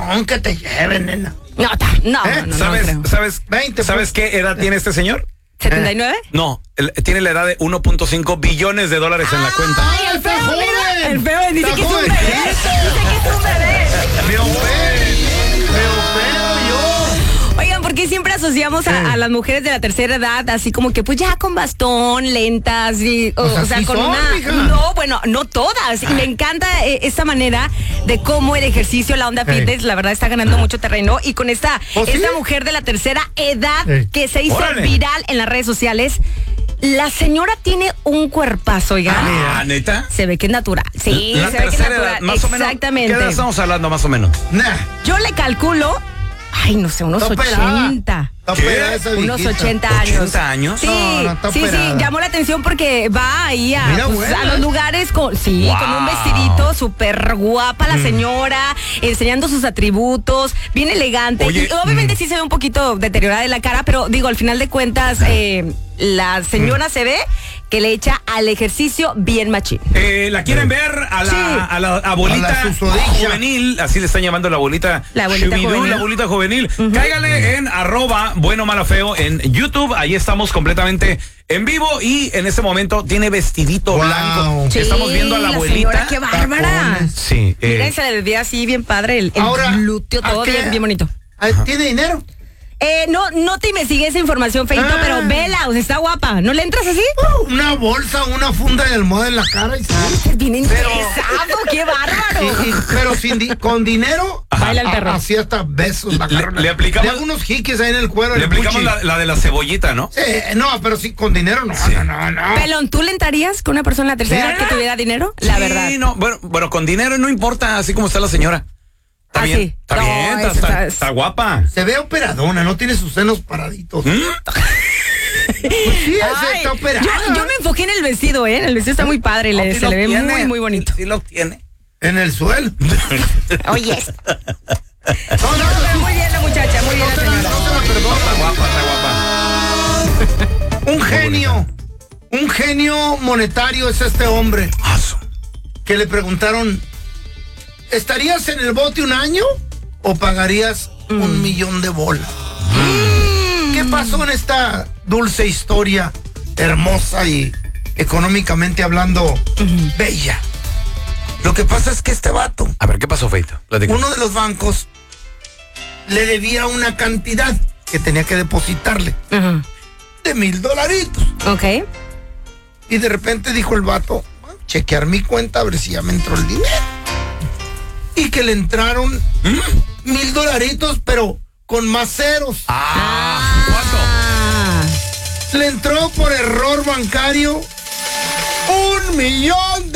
bastón que te lleven, nena. No, ¿Sabes qué edad tiene este señor? ¿79? No, tiene la edad de 1.5 billones de dólares en la cuenta. ¡Ay, el feo, mira! El feo dice que es un bebé. Me opero yo. Oigan, ¿por qué siempre asociamos a las mujeres de la tercera edad así como que pues ya con bastón, lentas y o sea, con una... Mija. No, bueno, no todas. Y me encanta esta manera de cómo el ejercicio, la onda fitness, la verdad está ganando mucho terreno. Y con esta mujer de la tercera edad que se hizo viral en las redes sociales, la señora tiene un cuerpazo, oigan. ¿Neta? Se ve que es natural. Sí, La se ve que es tercera natural. edad, más o menos. Exactamente. ¿Qué edad estamos hablando más o menos? Nah. Yo le calculo, ay, no sé, unos Está operada. 80. Está operada esa Unos viejita. 80 años. ¿80 años? Sí, No, está sí, operada. llamó la atención porque va ahí Mira, pues, buena. a los lugares con un vestidito súper guapa la señora, enseñando sus atributos, bien elegante. Oye, Y obviamente sí se ve un poquito deteriorada de la cara, pero digo, al final de cuentas, la señora se ve que le echa al ejercicio bien machín. ¿La quieren ver a la abuelita A la susodicha. juvenil? Así le están llamando a la abuelita. La abuelita Shubidú, juvenil. la abuelita juvenil. Cáigale en @bueno-malo-feo en YouTube. Ahí estamos completamente en vivo y en este momento tiene vestidito Wow. blanco. Sí, Estamos viendo a la abuelita. señora, qué bárbara. Tacones. Sí. Mira, y se le ve así bien padre el Ahora, glúteo, todo ¿a qué? bien bonito. ¿Tiene dinero? No te investigué esa información, Feito, pero vela, o sea, está guapa. ¿No le entras así? Una bolsa, una funda de almohada en la cara y sí. Bien interesado, qué bárbaro. Pero con dinero, Baila el perro. así hasta besos. La agarran. le aplicamos- Le hago unos jiques ahí en el cuero. Le el aplicamos buchi. la de la cebollita, ¿no? Sí, no, pero sí, con dinero no. No. Pelón, ¿tú le entrarías con una persona de la tercera edad que tuviera dinero? La Sí, verdad. no, bueno, con dinero no importa, así como está la señora. Está Ah, bien, sí. está No, bien, eso está guapa. Se ve operadona, no tiene sus senos paraditos. Pues sí, Ay, está operada. yo me enfoqué en el vestido, ¿eh? El vestido está muy padre, No, sí se lo le ve tiene, muy, muy bonito. Sí lo tiene. En el suelo. Oye, No, pero muy bien la muchacha, muy bien la señora. no te la perdono. Está guapa. Un genio monetario es este hombre. Que le preguntaron, ¿estarías en el bote un año o pagarías $1 millón de bolas? ¿Qué pasó en esta dulce historia, hermosa y económicamente hablando, bella? Lo que pasa es que este vato, A ver, ¿qué pasó, Feito? Platica. uno de los bancos, le debía una cantidad que tenía que depositarle Ajá. de $1,000. Ok. Y de repente dijo el vato, "Voy a chequear mi cuenta a ver si ya me entró el dinero". Y que le entraron $1,000, pero con más ceros. ¿Cuánto? Le entró por error bancario $1 millón.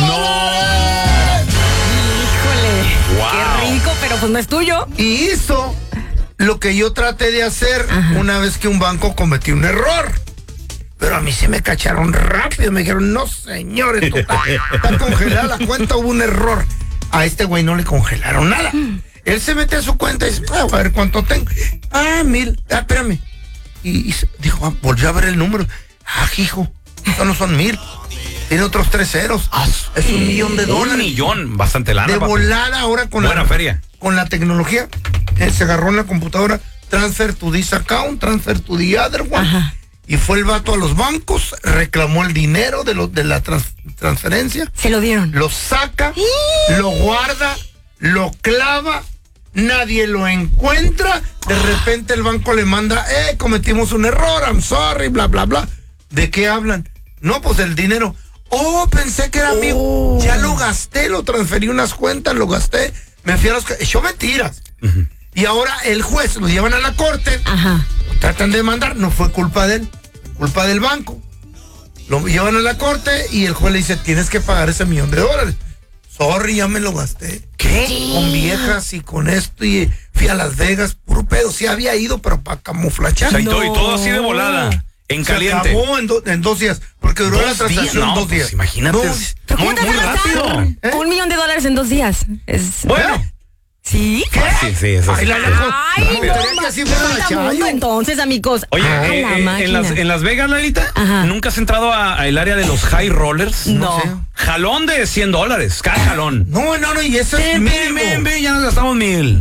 Híjole. Wow. Qué rico, pero pues no es tuyo. Y hizo lo que yo traté de hacer una vez que un banco cometió un error. Pero a mí se me cacharon rápido. Me dijeron, no, señor, esto está congelada la cuenta, hubo un error. A este güey no le congelaron nada. Él se mete a su cuenta y dice, a ver cuánto tengo. 1,000. Espérame. Y dijo, volvió a ver el número. Hijo, estos no son 1,000. Tiene otros 3 ceros. Es $1 millón. $1 millón, bastante lana. De papi. volada ahora con Buena feria. con la tecnología. Se agarró en la computadora, transfer to this account, transfer to the other one. Ajá. Y fue el vato a los bancos, reclamó el dinero de la transferencia, Se lo dieron. lo saca, lo guarda, lo clava, nadie lo encuentra. De repente el banco le manda, cometimos un error, I'm sorry, bla, bla, bla. ¿De qué hablan? No, pues el dinero. Oh, pensé que era mío. Ya lo gasté, lo transferí unas cuentas, lo gasté. Me fui a los... Echó mentiras. Y ahora el juez lo llevan a la corte. Ajá. Lo tratan de demandar. No fue culpa de él. Culpa del banco. Lo llevan a la corte y el juez le dice, tienes que pagar ese $1 millón. Sorry, ya me lo gasté. ¿Qué? Con viejas y con esto. Y fui a Las Vegas. Puro pedo. Sí había ido, pero para camuflachar. O sea, y todo así de volada. En Se caliente. acabó en 2 días. Porque duró la 2 días. transacción No, 2 días. pues imagínate. No, ¿Pero Muy, cómo te muy vas a rápido. gastar $1 millón en 2 días? Bueno. ¿Sí? Sí, eso Ay, sí. la lejos. Ay, Me gustaría que así fuera la falta Chayo. mundo, entonces, amigos. Oye, La máquina. en Las Vegas, Lalita, Ajá. ¿nunca has entrado a el área de los high rollers? No. sé. Jalón de $100, cada jalón. No, y eso es mínimo. Ven, ya nos gastamos 1,000.